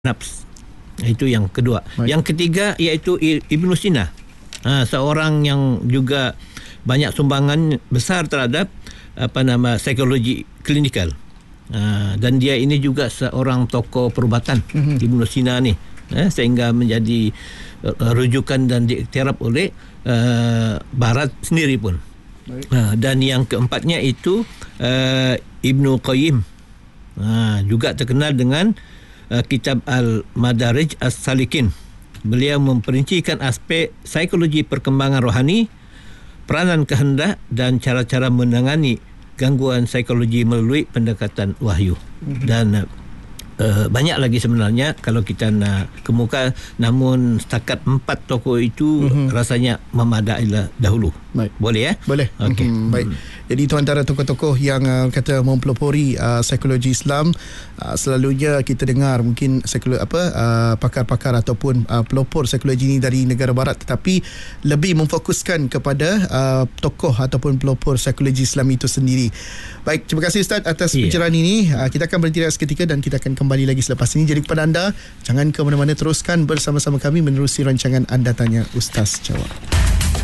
nafs. Itu yang kedua. Baik. Yang ketiga iaitu Ibn Sina. Seorang yang juga banyak sumbangan besar terhadap psikologi klinikal. Dan dia ini juga seorang tokoh perubatan, Ibn Sina ni, sehingga menjadi rujukan dan diiktiraf oleh Barat sendiri pun. Dan yang keempatnya itu Ibn Qayyim, juga terkenal dengan kitab Al-Madarij As-Salikin. Beliau memperincikan aspek psikologi perkembangan rohani, peranan kehendak dan cara-cara menangani gangguan psikologi melalui pendekatan wahyu. Dan banyak lagi sebenarnya kalau kita nak kemuka, namun setakat 4 tokoh itu rasanya memadailah dahulu. Baik. Boleh ya? Boleh. Okey. Baik. Jadi itu antara tokoh-tokoh yang kata mempelopori psikologi Islam. Selalunya kita dengar mungkin pakar-pakar ataupun pelopor psikologi ini dari negara barat, tetapi lebih memfokuskan kepada tokoh ataupun pelopor psikologi Islam itu sendiri. Baik, terima kasih Ustaz atas pencerahan ini. Kita akan berhenti seketika dan kita akan kembali lagi selepas ini. Jadi kepada anda, jangan ke mana-mana, teruskan bersama-sama kami menerusi rancangan Anda Tanya Ustaz Jawab.